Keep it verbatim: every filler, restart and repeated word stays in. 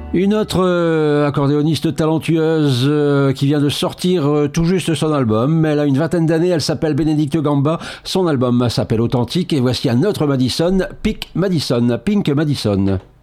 Une autre euh, accordéoniste talentueuse euh, qui vient de sortir euh, tout juste son album. Elle a une vingtaine d'années, elle s'appelle Bénédicte Gamba. Son album s'appelle Authentique et voici un autre Madison, Pink Madison, Pink Madison.